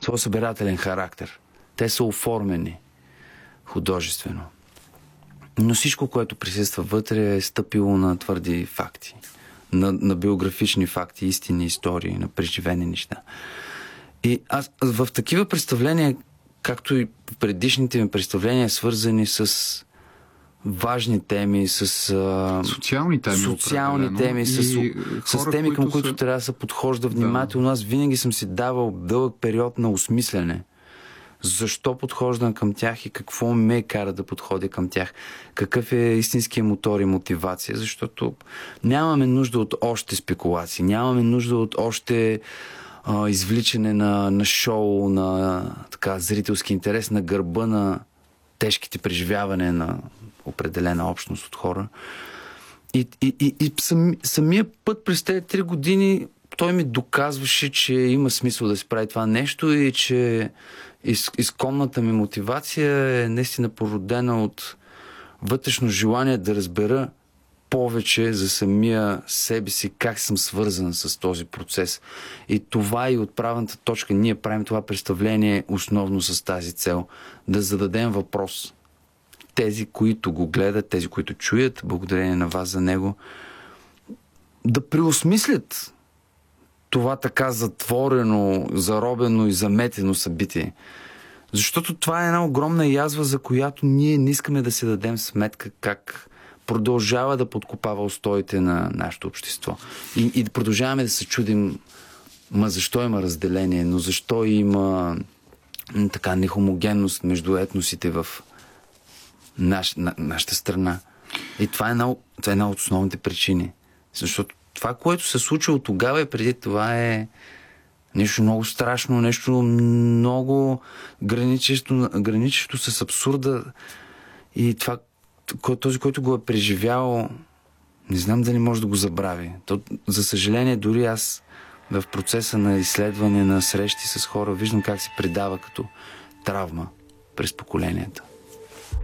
своя събирателен характер. Те са оформени художествено. Но всичко, което присъства вътре, е стъпило на твърди факти. На биографични факти, истини, истории, на преживени неща. И аз в такива представления, както и в предишните ми представления, свързани с важни теми, с социални теми, с теми, към които трябва да се подхожда внимателно. Аз винаги съм си давал дълъг период на осмислене. Защо подхождам към тях и какво ме кара да подходя към тях? Какъв е истинският мотор и мотивация? Защото нямаме нужда от още спекулации, нямаме нужда от още извличане на шоу, на така зрителски интерес на гърба на тежките преживявания на определена общност от хора. И самия път през тези 3 години той ми доказваше, че има смисъл да се прави това нещо и че изконната ми мотивация е наистина породена от вътрешно желание да разбера повече за самия себе си, как съм свързан с този процес. И това е и отправната точка. Ние правим това представление основно с тази цел. Да зададем въпрос. Тези, които го гледат, тези, които чуят, благодарение на вас за него, да преосмислят това така затворено, заробено и заметено събитие. Защото това е една огромна язва, за която ние не искаме да си дадем сметка как продължава да подкопава устоите на нашето общество. И да продължаваме да се чудим, защо има разделение, но защо има така нехомогенност между етносите в нашата страна. И това е една от основните причини. Защото това, което се случило тогава и преди това е нещо много страшно, нещо много граничещо с абсурда. И това, този, който го е преживял, не знам дали може да го забрави. За съжаление, дори аз в процеса на изследване, на срещи с хора, виждам как се предава като травма през поколенията.